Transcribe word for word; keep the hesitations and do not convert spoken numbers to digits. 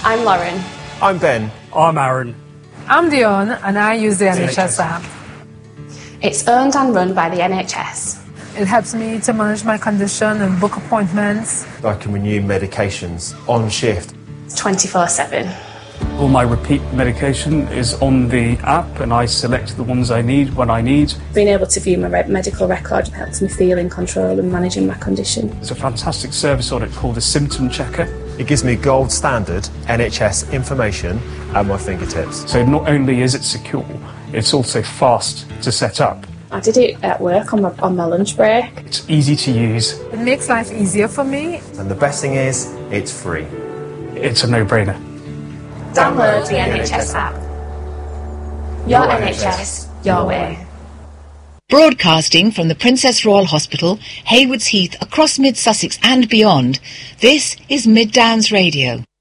I'm Lauren. I'm Ben. I'm Aaron. I'm Dion, and I use the N H S app. It's owned and run by the N H S. It helps me to manage my condition and book appointments. I can renew medications on shift. twenty-four seven. All my repeat medication is on the app, and I select the ones I need when I need. Being able to view my medical record helps me feel in control and managing my condition. There's a fantastic service on it called a symptom checker. It gives me gold standard N H S information at my fingertips. So not only is it secure, it's also fast to set up. I did it at work on my, on my lunch break. It's easy to use. It makes life easier for me. And the best thing is, it's free. It's a no-brainer. Download the N H S app. Your N H S, your way. Broadcasting from the Princess Royal Hospital, Haywards Heath, across Mid Sussex and beyond, this is Mid Downs Radio.